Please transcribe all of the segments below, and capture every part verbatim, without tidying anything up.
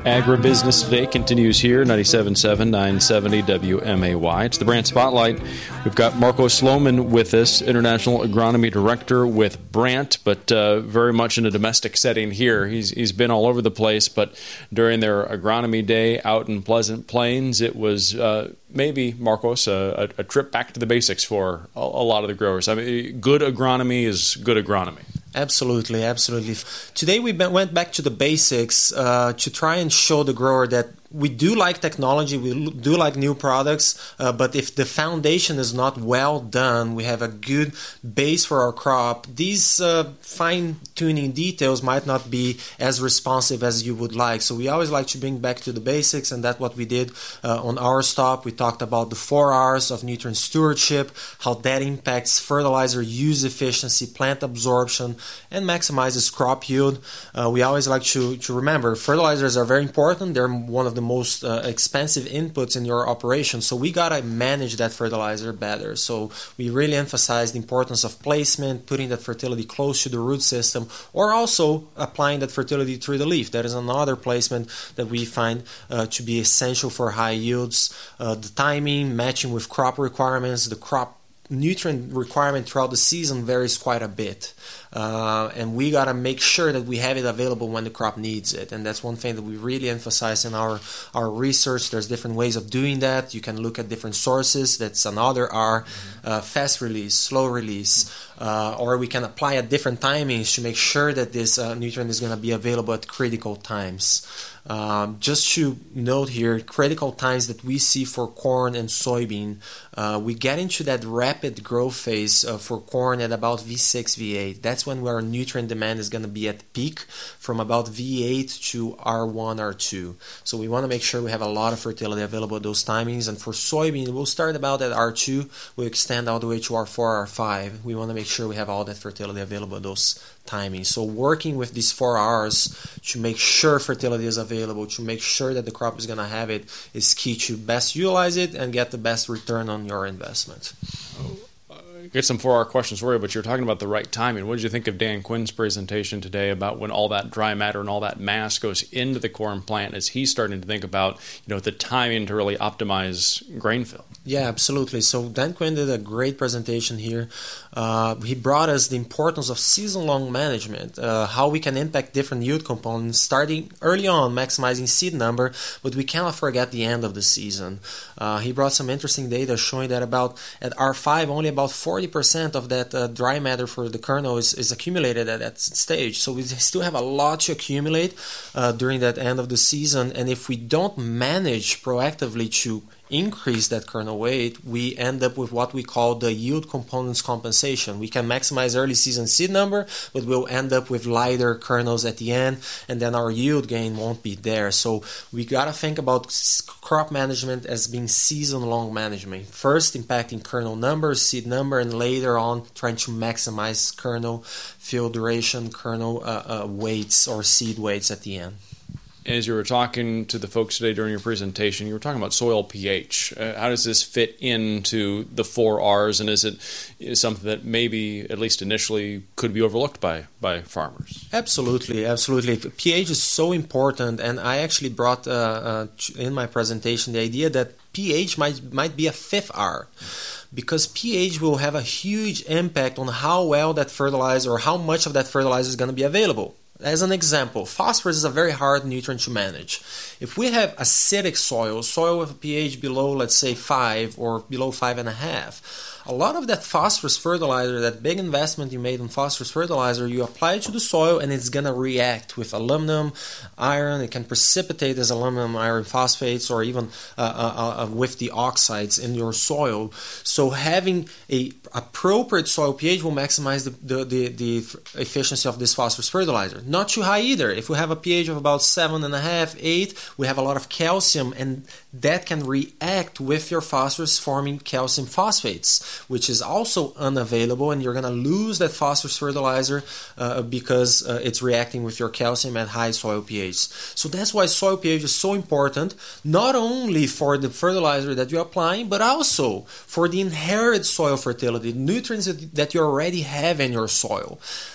Agribusiness Today continues here, ninety-seven point seven, nine seventy W M A Y. It's the Brand Spotlight. We've got Marco Sloman with us, International Agronomy Director with Brandt, but uh, very much in a domestic setting here. He's He's been all over the place, but during their agronomy day out in Pleasant Plains, it was uh, maybe, Marcos, a, a trip back to the basics for a, a lot of the growers. I mean, good agronomy is good agronomy. Absolutely, absolutely. Today we went back to the basics uh, to try and show the grower that we do like technology, we do like new products, uh, but if the foundation is not well done, we have a good base for our crop, these uh, fine-tuning details might not be as responsive as you would like. So we always like to bring back to the basics, and that's what we did uh, on our stop. We talked about the four R's of nutrient stewardship, how that impacts fertilizer use efficiency, plant absorption, and maximizes crop yield. Uh, we always like to, to remember, fertilizers are very important. They're one of the most uh, expensive inputs in your operation, so we gotta manage that fertilizer better. So we really emphasize the importance of placement, putting that fertility close to the root system, or also applying that fertility through the leaf. That is another placement that we find uh, to be essential for high yields. Uh, the timing, matching with crop requirements, the crop nutrient requirement throughout the season varies quite a bit. Uh, and we got to make sure that we have it available when the crop needs it. And that's one thing that we really emphasize in our, our research. There's different ways of doing that. You can look at different sources. That's another R. Mm-hmm. Uh, fast release, slow release. Uh, or we can apply at different timings to make sure that this uh, nutrient is going to be available at critical times. Um, just to note here, critical times that we see for corn and soybean, uh, we get into that rapid growth phase uh, for corn at about V six, V eight. That's when our nutrient demand is going to be at peak from about V eight to R one, R two. So we want to make sure we have a lot of fertility available at those timings. And for soybean, we'll start about at R two. We'll extend all the way to R four, R five. We want to make sure we have all that fertility available at those timing. So working with these four R's to make sure fertility is available, to make sure that the crop is going to have it, is key to best utilize it and get the best return on your investment. Oh. Get some four R questions for you, but you're talking about the right timing. What did you think of Dan Quinn's presentation today about when all that dry matter and all that mass goes into the corn plant as he's starting to think about, you know, the timing to really optimize grain fill? Yeah, absolutely. So Dan Quinn did a great presentation here. Uh, he brought us the importance of season-long management, uh, how we can impact different yield components, starting early on, maximizing seed number, but we cannot forget the end of the season. Uh, he brought some interesting data showing that about at R five, only about forty percent of that uh, dry matter for the kernel is, is accumulated at that stage. So we still have a lot to accumulate uh, during that end of the season, and if we don't manage proactively to increase that kernel weight, we end up with what we call the yield components compensation. We can maximize early season seed number, but we'll end up with lighter kernels at the end, and then our yield gain won't be there. So we got to think about crop management as being season-long management. First impacting kernel number, seed number, and later on trying to maximize kernel field duration, kernel uh, uh, weights or seed weights at the end. As you were talking to the folks today during your presentation, you were talking about soil pH. Uh, how does this fit into the four R's, and is it is something that maybe, at least initially, could be overlooked by, by farmers? Absolutely, absolutely. pH is so important, and I actually brought uh, uh, in my presentation the idea that pH might, might be a fifth R. Because pH will have a huge impact on how well that fertilizer or how much of that fertilizer is going to be available. As an example, phosphorus is a very hard nutrient to manage. If we have acidic soil, soil with a pH below, let's say, five or below five and a half, a lot of that phosphorus fertilizer, that big investment you made in phosphorus fertilizer, you apply it to the soil and it's going to react with aluminum, iron. It can precipitate as aluminum iron phosphates or even uh, uh, uh, with the oxides in your soil. So having a appropriate soil pH will maximize the, the, the, the efficiency of this phosphorus fertilizer. Not too high either. If we have a pH of about seven point five, eight, we have a lot of calcium, and that can react with your phosphorus forming calcium phosphates, which is also unavailable, and you're going to lose that phosphorus fertilizer uh, because uh, it's reacting with your calcium at high soil pH. So that's why soil pH is so important, not only for the fertilizer that you're applying, but also for the inherited soil fertility, nutrients that you already have in your soil.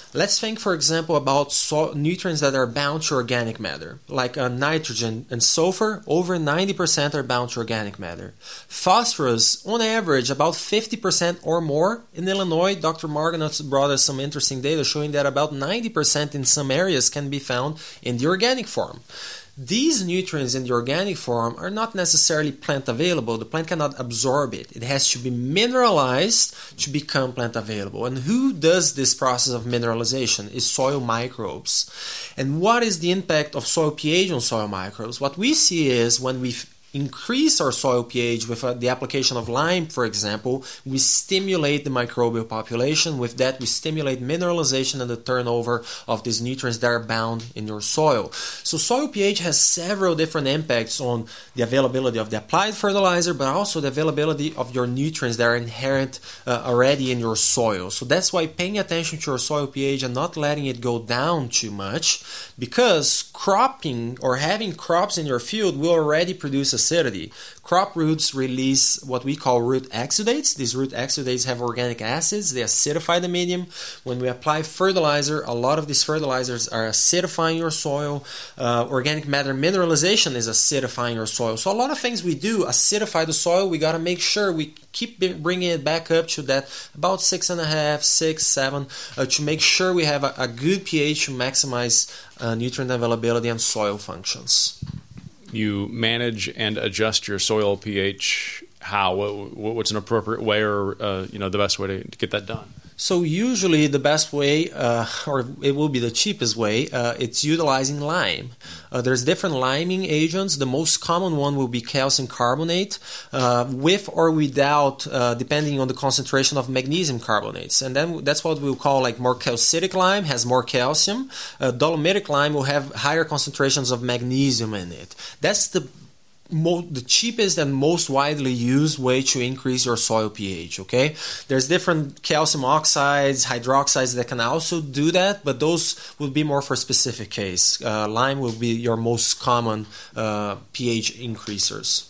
Let's think, for example, about so- nutrients that are bound to organic matter, like uh, nitrogen and sulfur. Over ninety percent are bound to organic matter. Phosphorus, on average, about fifty percent or more. In Illinois, Doctor Marganot brought us some interesting data showing that about ninety percent in some areas can be found in the organic form. These nutrients in the organic form are not necessarily plant available. The plant cannot absorb it. It has to be mineralized to become plant available. And who does this process of mineralization? Is soil microbes. And what is the impact of soil pH on soil microbes? What we see is when we increase our soil pH with uh, the application of lime, for example, we stimulate the microbial population. With that, we stimulate mineralization and the turnover of these nutrients that are bound in your soil. So soil pH has several different impacts on the availability of the applied fertilizer, but also the availability of your nutrients that are inherent uh, already in your soil. So that's why paying attention to your soil pH and not letting it go down too much, because cropping or having crops in your field will already produce acidity. Crop roots release what we call root exudates. These root exudates have organic acids. They acidify the medium. When we apply fertilizer, a lot of these fertilizers are acidifying your soil. Uh, organic matter mineralization is acidifying your soil. So a lot of things we do acidify the soil. We got to make sure we keep bringing it back up to that about six and a half, six, seven, uh, to make sure we have a, a good pH to maximize uh, nutrient availability and soil functions. You manage and adjust your soil pH how? What's an appropriate way, or uh, you know, the best way to, to get that done? So usually the best way, uh, or it will be the cheapest way, uh, it's utilizing lime. Uh, there's different liming agents. The most common one will be calcium carbonate, uh, with or without, uh, depending on the concentration of magnesium carbonates. And then that's what we'll call like more calcitic lime, has more calcium. Uh, dolomitic lime will have higher concentrations of magnesium in it. That's the Mo- the cheapest and most widely used way to increase your soil pH, okay? There's different calcium oxides, hydroxides that can also do that, but those would be more for specific case. Uh, lime will be your most common uh, pH increasers.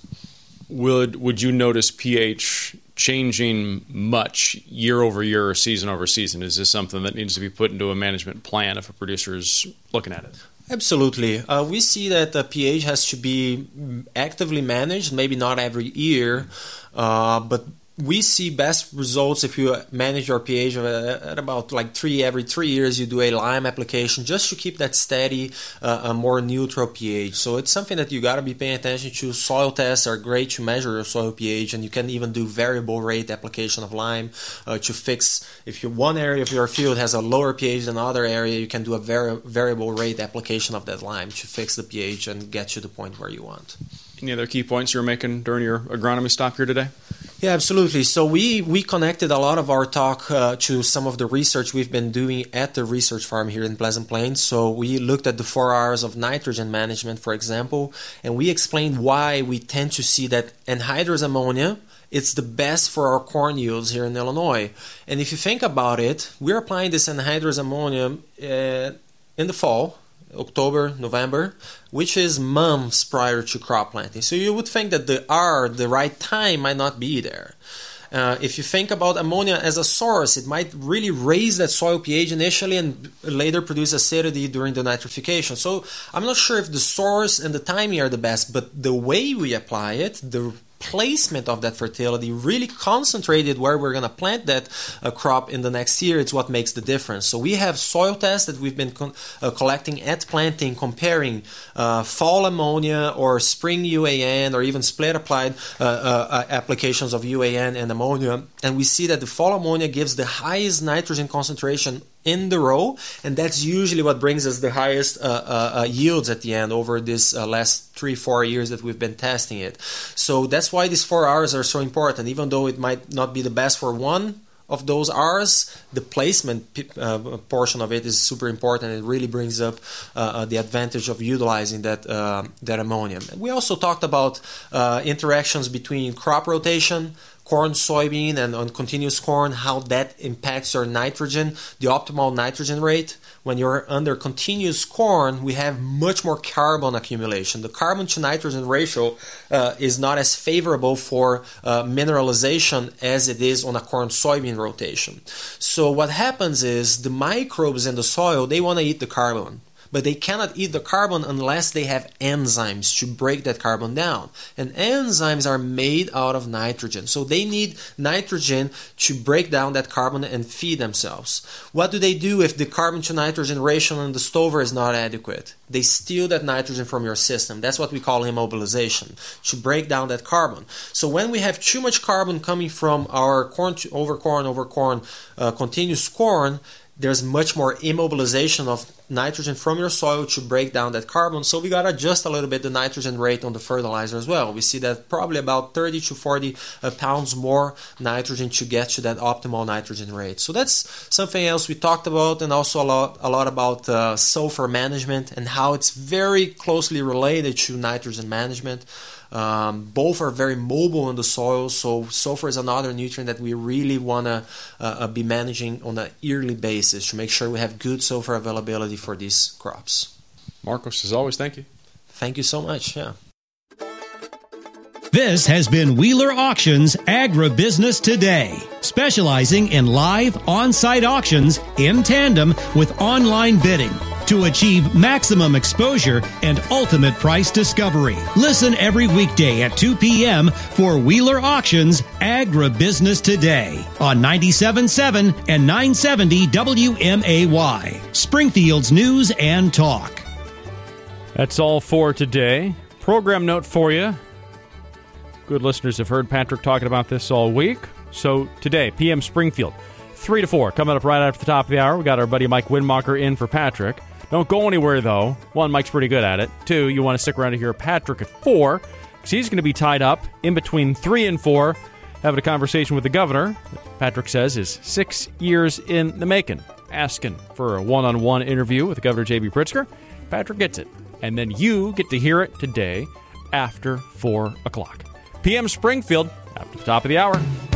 Would would you notice pH changing much year over year or season over season? Is this something that needs to be put into a management plan if a producer is looking at it? Absolutely. Uh, we see that the pH has to be actively managed, maybe not every year, uh, but we see best results if you manage your pH at about like three every three years. You do a lime application just to keep that steady, uh, a more neutral pH. So it's something that you got to be paying attention to. Soil tests are great to measure your soil pH, and you can even do variable rate application of lime uh, to fix. If you, one area of your field has a lower pH than another area, you can do a vari- variable rate application of that lime to fix the pH and get you to the point where you want. Any other key points you were making during your agronomy stop here today? Yeah, absolutely. So we, we connected a lot of our talk uh, to some of the research we've been doing at the research farm here in Pleasant Plains. So we looked at the four R's of nitrogen management, for example, and we explained why we tend to see that anhydrous ammonia, it's the best for our corn yields here in Illinois. And if you think about it, we're applying this anhydrous ammonia uh, in the fall, October, November, which is months prior to crop planting. So you would think that the R, the right time, might not be there. Uh, if you think about ammonia as a source, it might really raise that soil pH initially and later produce acidity during the nitrification. So I'm not sure if the source and the timing are the best, but the way we apply it, the placement of that fertility, really concentrated where we're going to plant that uh, crop in the next year, it's what makes the difference. So we have soil tests that we've been con- uh, collecting at planting, comparing uh, fall ammonia or spring U A N or even split applied uh, uh, applications of U A N and ammonia, and we see that the fall ammonia gives the highest nitrogen concentration in the row, and that's usually what brings us the highest uh, uh, uh, yields at the end over this uh, last three, four years that we've been testing it. So that's why these four R's are so important. Even though it might not be the best for one of those R's, the placement uh, portion of it is super important. It really brings up uh, the advantage of utilizing that uh, that ammonia. We also talked about uh, interactions between crop rotation, corn, soybean, and on continuous corn, how that impacts your nitrogen, the optimal nitrogen rate. When you're under continuous corn, we have much more carbon accumulation. The carbon to nitrogen ratio uh, is not as favorable for uh, mineralization as it is on a corn-soybean rotation. So what happens is the microbes in the soil, they want to eat the carbon. But they cannot eat the carbon unless they have enzymes to break that carbon down. And enzymes are made out of nitrogen. So they need nitrogen to break down that carbon and feed themselves. What do they do if the carbon to nitrogen ratio in the stover is not adequate? They steal that nitrogen from your system. That's what we call immobilization, to break down that carbon. So when we have too much carbon coming from our corn to, over corn over corn uh, continuous corn, there's much more immobilization of nitrogen from your soil to break down that carbon. So we got to adjust a little bit the nitrogen rate on the fertilizer as well. We see that probably about thirty to forty uh, pounds more nitrogen to get to that optimal nitrogen rate. So that's something else we talked about, and also a lot, a lot about uh, sulfur management and how it's very closely related to nitrogen management. Um, both are very mobile in the soil, so sulfur is another nutrient that we really want to uh, be managing on a yearly basis to make sure we have good sulfur availability for these crops. Marcos, as always, thank you. Thank you so much. Yeah. This has been Wheeler Auctions Agribusiness Today, specializing in live on-site auctions in tandem with online bidding to achieve maximum exposure and ultimate price discovery. Listen every weekday at two p.m. for Wheeler Auctions Agribusiness Today on ninety-seven point seven and nine seventy W M A Y, Springfield's News and Talk. That's all for today. Program note for you. Good listeners have heard Patrick talking about this all week. So today, P M Springfield, three to four. Coming up right after the top of the hour, we got our buddy Mike Winmacher in for Patrick. Don't go anywhere, though. One, Mike's pretty good at it. Two, you want to stick around to hear Patrick at four, because he's going to be tied up in between three and four, having a conversation with the governor. Patrick says is six years in the making, asking for a one-on-one interview with Governor J B Pritzker. Patrick gets it. And then you get to hear it today after four o'clock. P M Springfield, after the top of the hour.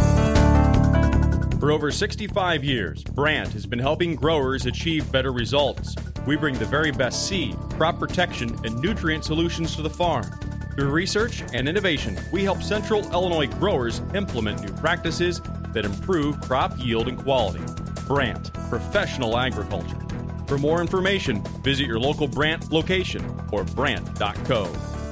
For over sixty-five years, Brandt has been helping growers achieve better results. We bring the very best seed, crop protection, and nutrient solutions to the farm. Through research and innovation, we help Central Illinois growers implement new practices that improve crop yield and quality. Brandt, professional agriculture. For more information, visit your local Brandt location or brandt dot co.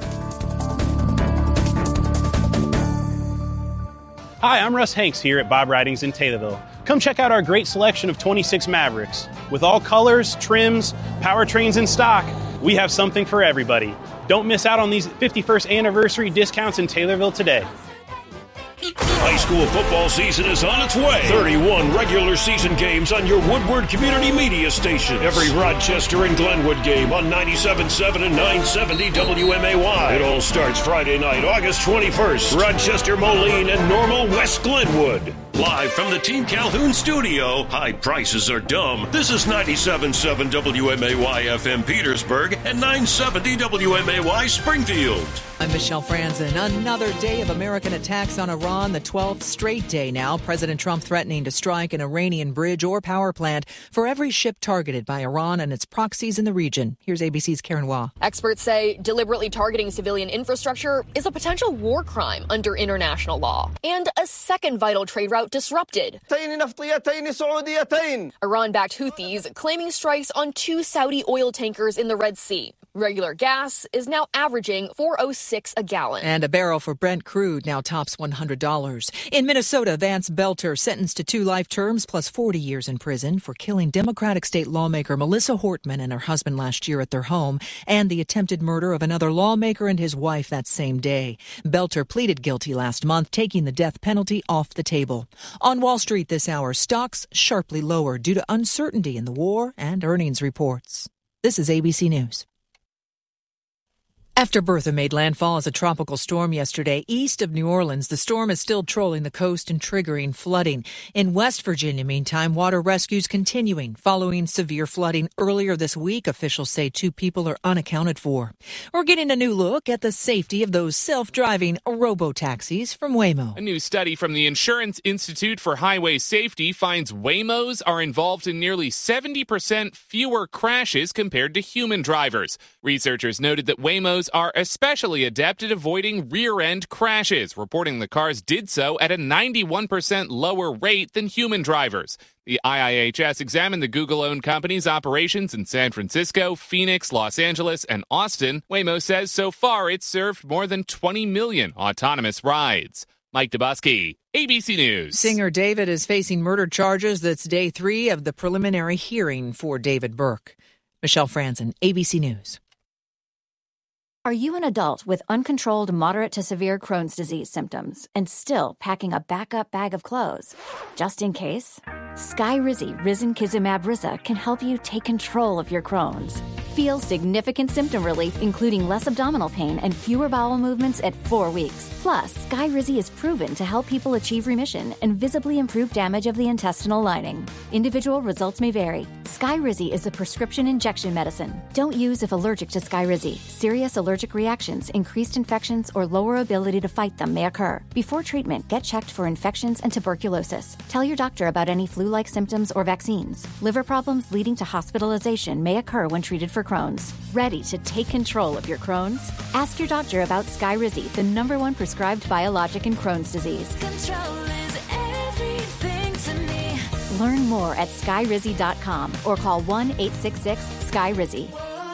Hi, I'm Russ Hanks here at Bob Ridings in Taylorville. Come check out our great selection of twenty-six Mavericks. With all colors, trims, powertrains in stock, we have something for everybody. Don't miss out on these fifty-first anniversary discounts in Taylorville today. High school football season is on its way. thirty-one regular season games on your Woodward Community Media station. Every Rochester and Glenwood game on ninety-seven point seven and nine seventy W M A Y. It all starts Friday night, August twenty-first. Rochester, Moline, and Normal West Glenwood. Live from the Team Calhoun studio, high prices are dumb. This is ninety-seven point seven W M A Y F M Petersburg and nine seventy W M A Y Springfield. I'm Michelle Franzen. Another day of American attacks on Iran, the twelfth straight day now. President Trump threatening to strike an Iranian bridge or power plant for every ship targeted by Iran and its proxies in the region. Here's A B C's Karen Waugh. Experts say deliberately targeting civilian infrastructure is a potential war crime under international law. And a second vital trade route disrupted. Iran-backed Houthis claiming strikes on two Saudi oil tankers in the Red Sea. Regular gas is now averaging four oh six a gallon. And a barrel for Brent crude now tops one hundred dollars. In Minnesota, Vance Belter sentenced to two life terms plus forty years in prison for killing Democratic state lawmaker Melissa Hortman and her husband last year at their home, and the attempted murder of another lawmaker and his wife that same day. Belter pleaded guilty last month, taking the death penalty off the table. On Wall Street this hour, stocks sharply lower due to uncertainty in the war and earnings reports. This is A B C News. After Bertha made landfall as a tropical storm yesterday east of New Orleans, the storm is still trolling the coast and triggering flooding. In West Virginia, meantime, water rescues continuing following severe flooding earlier this week. Officials say two people are unaccounted for. We're getting a new look at the safety of those self-driving robo-taxis from Waymo. A new study from the Insurance Institute for Highway Safety finds Waymos are involved in nearly seventy percent fewer crashes compared to human drivers. Researchers noted that Waymos are especially adept at avoiding rear-end crashes, reporting the cars did so at a ninety-one percent lower rate than human drivers. The I I H S examined the Google-owned company's operations in San Francisco, Phoenix, Los Angeles, and Austin. Waymo says so far it's served more than twenty million autonomous rides. Mike Dubusky, A B C News. Singer David is facing murder charges. That's day three of the preliminary hearing for David Burke. Michelle Franzen, A B C News. Are you an adult with uncontrolled moderate to severe Crohn's disease symptoms and still packing a backup bag of clothes? Just in case? Skyrizi Risankizumab Riza can help you take control of your Crohn's. Feel significant symptom relief, including less abdominal pain and fewer bowel movements at four weeks. Plus, Skyrizi is proven to help people achieve remission and visibly improve damage of the intestinal lining. Individual results may vary. Skyrizi is a prescription injection medicine. Don't use if allergic to Skyrizi. Serious allergic reactions, increased infections, or lower ability to fight them may occur. Before treatment, get checked for infections and tuberculosis. Tell your doctor about any flu-like symptoms or vaccines. Liver problems leading to hospitalization may occur when treated for Crohn's. Ready to take control of your Crohn's? Ask your doctor about Skyrizi, the number one prescribed biologic in Crohn's disease. Control is everything to me. Learn more at skyrizi dot com or call one eight six six Skyrizi.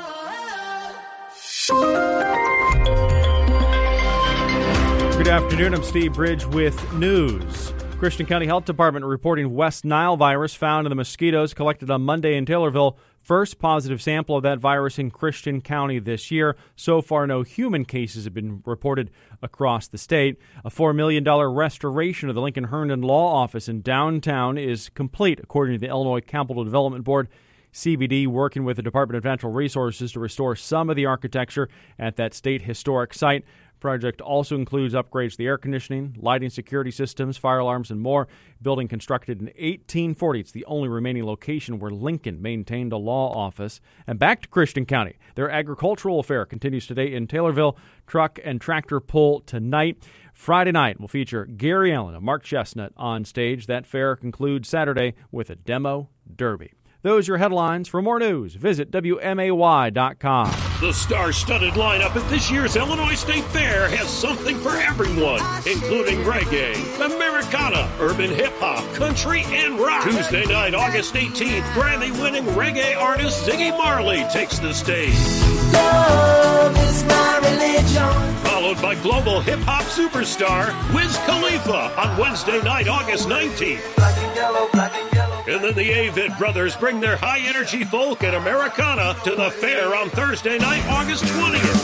Good afternoon. I'm Steve Bridge with news. Christian County Health Department reporting West Nile virus found in the mosquitoes collected on Monday in Taylorville. First positive sample of that virus in Christian County this year. So far, no human cases have been reported across the state. A four million dollars restoration of the Lincoln Herndon Law Office in downtown is complete, according to the Illinois Capital Development Board. C B D working with the Department of Natural Resources to restore some of the architecture at that state historic site. Project also includes upgrades to the air conditioning, lighting, security systems, fire alarms, and more. Building constructed in eighteen forty. It's the only remaining location where Lincoln maintained a law office. And back to Christian County. Their agricultural fair continues today in Taylorville. Truck and tractor pull tonight. Friday night will feature Gary Allen and Mark Chestnut on stage. That fair concludes Saturday with a demo derby. Those are your headlines. For more news, visit W M A Y dot com. The star-studded lineup at this year's Illinois State Fair has something for everyone, including reggae, Americana, urban hip-hop, country, and rock. Tuesday night, August eighteenth, Grammy-winning reggae artist Ziggy Marley takes the stage. Love is my religion. Followed by global hip-hop superstar Wiz Khalifa on Wednesday night, August nineteenth. Black and yellow, black and yellow. And then the Avett Brothers bring their high-energy folk and Americana to the fair on Thursday night, August twentieth.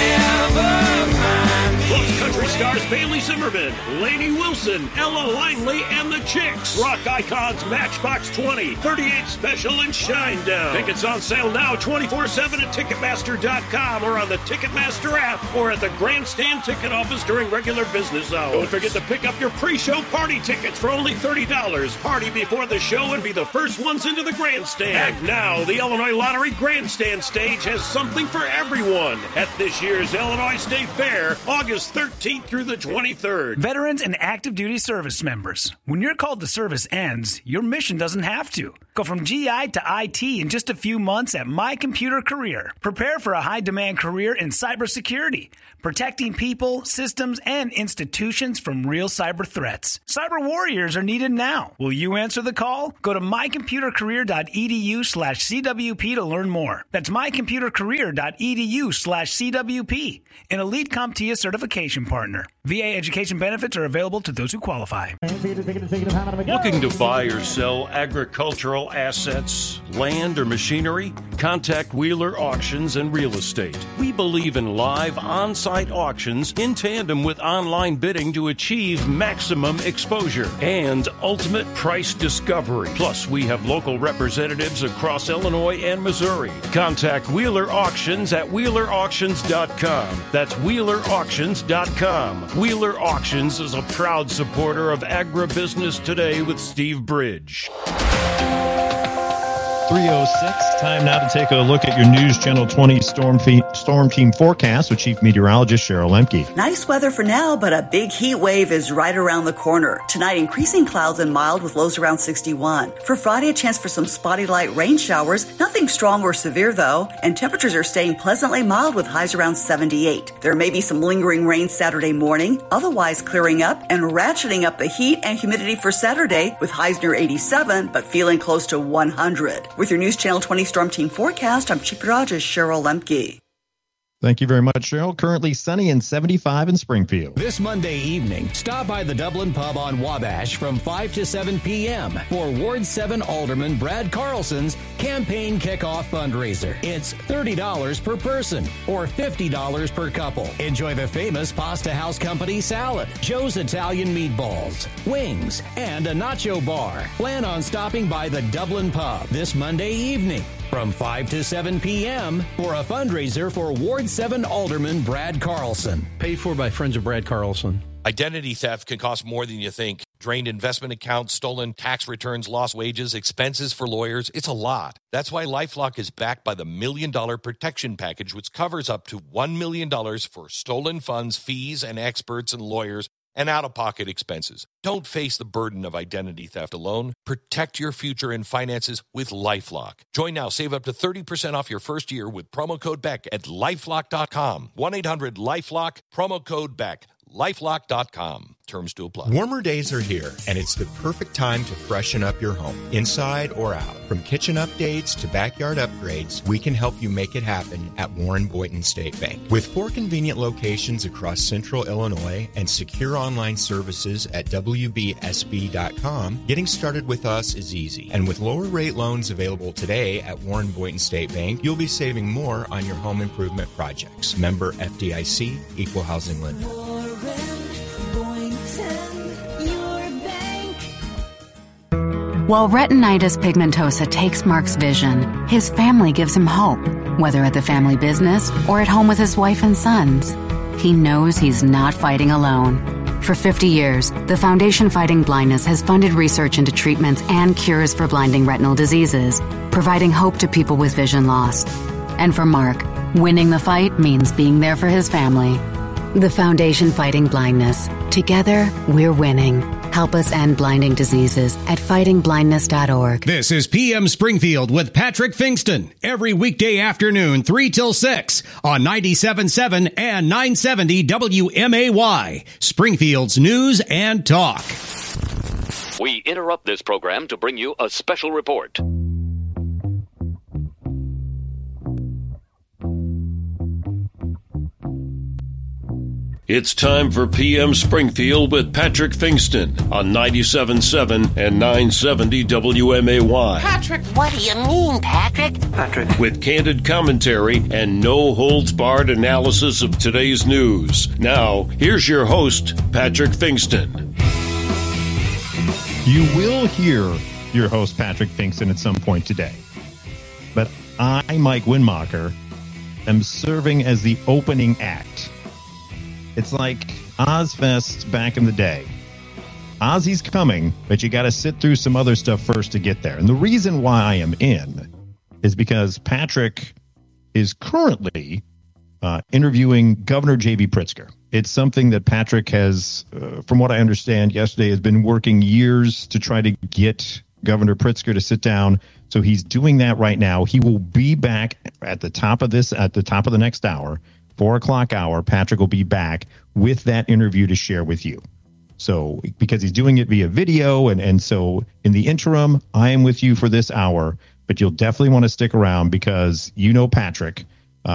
Plus country stars Bailey Zimmerman, Lainey Wilson, Ella Langley, and the Chicks. Rock icons Matchbox twenty, thirty-eight Special, and Shinedown. Tickets on sale now twenty-four seven at Ticketmaster dot com or on the Ticketmaster app or at the Grandstand ticket office during regular business hours. Don't forget to pick up your pre-show party tickets for only thirty dollars. Party before the show and be the first ones into the Grandstand. And now, the Illinois Lottery Grandstand stage has something for everyone at this year's Illinois State Fair, August thirteenth through the twenty-third. Veterans and active duty service members. When your call to service ends, your mission doesn't have to. Go from G I to I T in just a few months at My Computer Career. Prepare for a high-demand career in cybersecurity, protecting people, systems, and institutions from real cyber threats. Cyber warriors are needed now. Will you answer the call? Go to mycomputercareer.edu slash CWP to learn more. That's mycomputercareer.edu slash CWP, an Elite CompTIA certification partner. V A education benefits are available to those who qualify. Looking to buy or sell agricultural assets, land, or machinery? Contact Wheeler Auctions and Real Estate. We believe in live on-site auctions in tandem with online bidding to achieve maximum exposure and ultimate price discovery. Plus, we have local representatives across Illinois and Missouri. Contact Wheeler Auctions at wheeler auctions dot com. That's wheeler auctions dot com. Wheeler Auctions is a proud supporter of Agribusiness Today with Steve Bridge. three oh six, time now to take a look at your News Channel twenty Storm, fe- storm Team forecast with Chief Meteorologist Cheryl Lemke. Nice weather for now, but a big heat wave is right around the corner. Tonight, increasing clouds and mild with lows around sixty-one. For Friday, a chance for some spotty light rain showers. Nothing strong or severe, though, and temperatures are staying pleasantly mild with highs around seventy-eight. There may be some lingering rain Saturday morning, otherwise clearing up and ratcheting up the heat and humidity for Saturday with highs near eighty-seven, but feeling close to one hundred. With your News Channel twenty Storm Team forecast, I'm Chief Meteorologist Cheryl Lemke. Thank you very much, Cheryl. Currently sunny and seventy-five in Springfield. This Monday evening, stop by the Dublin Pub on Wabash from five to seven p.m. for Ward seven Alderman Brad Carlson's campaign kickoff fundraiser. It's thirty dollars per person or fifty dollars per couple. Enjoy the famous Pasta House Company salad, Joe's Italian meatballs, wings, and a nacho bar. Plan on stopping by the Dublin Pub this Monday evening from five to seven p.m. for a fundraiser for Ward seven Alderman Brad Carlson. Paid for by Friends of Brad Carlson. Identity theft can cost more than you think. Drained investment accounts, stolen tax returns, lost wages, expenses for lawyers. It's a lot. That's why LifeLock is backed by the Million Dollar Protection Package, which covers up to one million dollars for stolen funds, fees, and experts and lawyers, and out-of-pocket expenses. Don't face the burden of identity theft alone. Protect your future and finances with LifeLock. Join now. Save up to thirty percent off your first year with promo code Beck at lifelock dot com. one eight hundred LifeLock, promo code Beck. lifelock dot com. Terms to apply. Warmer days are here, and it's the perfect time to freshen up your home, inside or out. From kitchen updates to backyard upgrades, we can help you make it happen at Warren Boynton State Bank. With four convenient locations across central Illinois and secure online services at w b s b dot com, getting started with us is easy. And with lower rate loans available today at Warren Boynton State Bank, you'll be saving more on your home improvement projects. Member F D I C, Equal Housing Lender. While retinitis pigmentosa takes Mark's vision, his family gives him hope, whether at the family business or at home with his wife and sons. He knows he's not fighting alone. For fifty years, the Foundation Fighting Blindness has funded research into treatments and cures for blinding retinal diseases, providing hope to people with vision loss. And for Mark, winning the fight means being there for his family. The Foundation Fighting Blindness. Together, we're winning. Help us end blinding diseases at fighting blindness dot org. This is P M Springfield with Patrick Fingston. Every weekday afternoon, three till six on ninety-seven point seven and nine seventy W M A Y. Springfield's News and Talk. We interrupt this program to bring you a special report. It's time for P M Springfield with Patrick Fingston on ninety-seven point seven and nine seventy W M A Y. Patrick, what do you mean, Patrick? Patrick. With candid commentary and no-holds-barred analysis of today's news. Now, here's your host, Patrick Fingston. You will hear your host, Patrick Fingston, at some point today. But I, Mike Winmacher, am serving as the opening act. It's like Ozfest back in the day. Ozzy's coming, but you got to sit through some other stuff first to get there. And the reason why I am in is because Patrick is currently uh, interviewing Governor J B. Pritzker. It's something that Patrick has, uh, from what I understand yesterday, has been working years to try to get Governor Pritzker to sit down. So he's doing that right now. He will be back at the top of this, at the top of the next hour. Four o'clock hour, Patrick will be back with that interview to share with you. So because he's doing it via video, and, and so in the interim, I am with you for this hour, but you'll definitely want to stick around because you know Patrick,